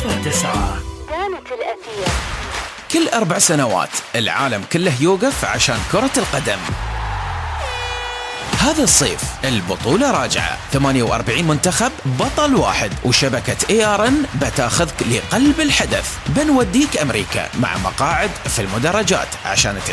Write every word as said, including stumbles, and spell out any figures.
صفر تسعة. كانت الأثير. كل أربع سنوات العالم كله يوقف عشان كرة القدم. هذا الصيف البطولة راجعة، ثمانية وأربعين منتخب بطل واحد، وشبكة اي ار ان بتاخذك لقلب الحدث. بنوديك أمريكا مع مقاعد في المدرجات عشان تعيش